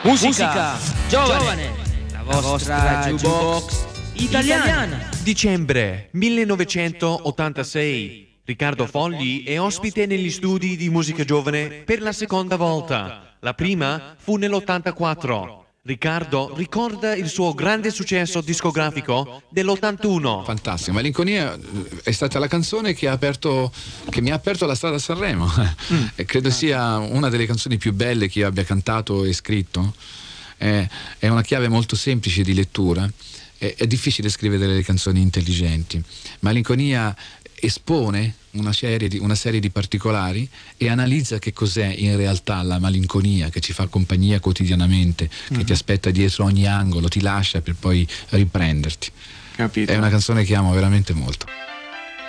Musica giovane, la vostra jukebox italiana. Dicembre 1986. Riccardo Fogli è ospite negli studi di Musica Giovane per la seconda volta. La prima fu nell'84. Riccardo ricorda il suo grande successo discografico dell'81. Fantastico, Malinconia è stata la canzone che mi ha aperto la strada a Sanremo. E credo sia una delle canzoni più belle che io abbia cantato e scritto. È una chiave molto semplice di lettura. È difficile scrivere delle canzoni intelligenti. Malinconia espone una serie di particolari e analizza che cos'è in realtà la malinconia che ci fa compagnia quotidianamente, che ti aspetta dietro ogni angolo, ti lascia per poi riprenderti. Capito. È una canzone che amo veramente molto.